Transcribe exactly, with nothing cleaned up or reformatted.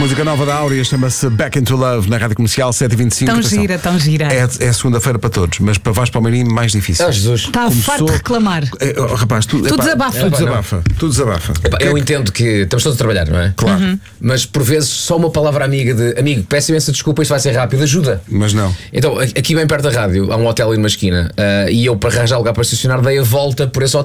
música nova da Áurea chama-se Back into Love na Rádio Comercial sete e vinte e cinco. Tão Atenção. gira, tão gira. É, é segunda-feira para todos, mas para Vasco Palmeirinho mais difícil. Oh, Jesus. Está Começou- farto de reclamar. É, oh, rapaz, tu, Tu epá, desabafa. Tu desabafa. Tu desabafa. Epá, eu entendo que estamos todos a trabalhar, não é? Claro. Uhum. Mas por vezes só uma palavra amiga de amigo, peço imensa desculpa, isto vai ser rápido, ajuda. Mas não. Então, aqui bem perto da rádio há um hotel ali numa esquina, ah, e eu, para arranjar lugar para estacionar, dei a volta por esse hotel.